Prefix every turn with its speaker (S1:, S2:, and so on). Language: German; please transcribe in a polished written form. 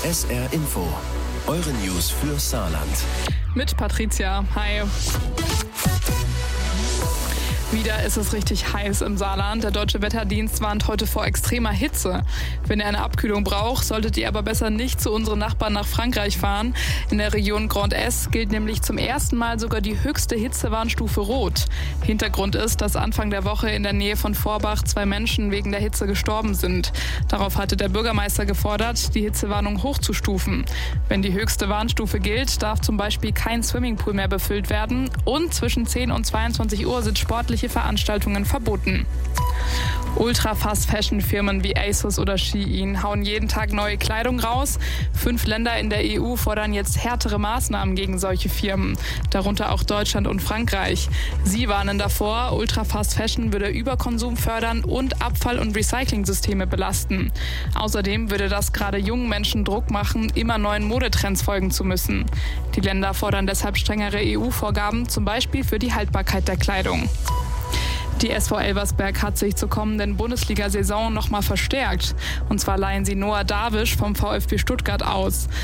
S1: SR Info, eure News für Saarland.
S2: Mit Patricia, hi. Wieder ist es richtig heiß im Saarland. Der Deutsche Wetterdienst warnt heute vor extremer Hitze. Wenn ihr eine Abkühlung braucht, solltet ihr aber besser nicht zu unseren Nachbarn nach Frankreich fahren. In der Region Grand Est gilt nämlich zum ersten Mal sogar die höchste Hitzewarnstufe Rot. Hintergrund ist, dass Anfang der Woche in der Nähe von Forbach 2 Menschen wegen der Hitze gestorben sind. Darauf hatte der Bürgermeister gefordert, die Hitzewarnung hochzustufen. Wenn die höchste Warnstufe gilt, darf zum Beispiel kein Swimmingpool mehr befüllt werden und zwischen 10 und 22 Uhr sind sportliche Veranstaltungen verboten. Ultra-Fast-Fashion-Firmen wie ASOS oder Shein hauen jeden Tag neue Kleidung raus. 5 Länder in der EU fordern jetzt härtere Maßnahmen gegen solche Firmen, darunter auch Deutschland und Frankreich. Sie warnen davor, Ultra-Fast-Fashion würde Überkonsum fördern und Abfall- und Recycling-Systeme belasten. Außerdem würde das gerade jungen Menschen Druck machen, immer neuen Modetrends folgen zu müssen. Die Länder fordern deshalb strengere EU-Vorgaben, zum Beispiel für die Haltbarkeit der Kleidung. Die SV Elversberg hat sich zur kommenden Bundesliga-Saison nochmal verstärkt. Und zwar leihen sie Noah Davisch vom VfB Stuttgart aus.